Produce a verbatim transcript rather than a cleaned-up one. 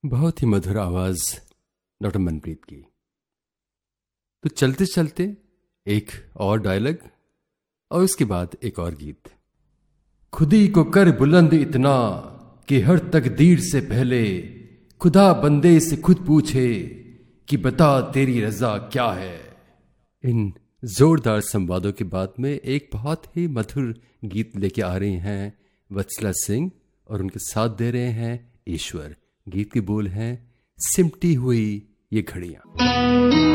बहुत ही मधुर आवाज डॉक्टर मनप्रीत की। तो चलते चलते एक और डायलॉग और उसके बाद एक और गीत। खुदी को कर बुलंद इतना कि हर तकदीर से पहले खुदा बंदे से खुद पूछे कि बता तेरी रजा क्या है। इन जोरदार संवादों के बाद में एक बहुत ही मधुर गीत लेके आ रही हैं वत्सला सिंह और उनके साथ दे रहे हैं ईश्वर। गीत के बोल हैं सिमटी हुई ये घड़ियां।